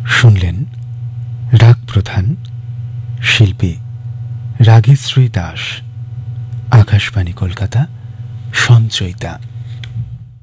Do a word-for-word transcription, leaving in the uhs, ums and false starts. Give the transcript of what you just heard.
শুনলেন রাগ প্রধান শিল্পী রাগীশ্রী দাস। আকাশবাণী কলকাতা, সঞ্চয়িতা।